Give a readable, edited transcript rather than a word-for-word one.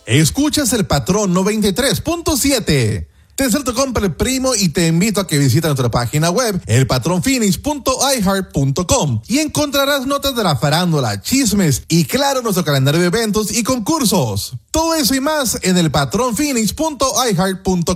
Escuchas el Patrón 93.7. Te salto compra el primo y te invito a que visites nuestra página web, elpatronphoenix.iheart.com, y encontrarás notas de la farándula, chismes y claro nuestro calendario de eventos y concursos. Todo eso y más en elpatronphoenix.iheart.com.